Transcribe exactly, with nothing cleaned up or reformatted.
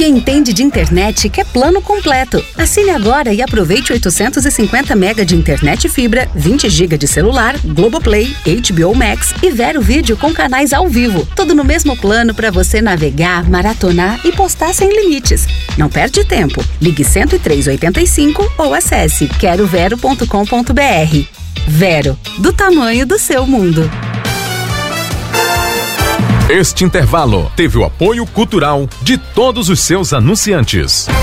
Quem entende de internet quer plano completo. Assine agora e aproveite oitocentos e cinquenta mega de internet fibra, vinte gigas de celular, Globoplay, H B O Max e Vero Vídeo com canais ao vivo. Tudo no mesmo plano para você navegar, maratonar e postar sem limites. Não perde tempo. Ligue cento e três, oitenta e cinco ou acesse quero vero ponto com ponto br. Vero, do tamanho do seu mundo. Este intervalo teve o apoio cultural de todos os seus anunciantes.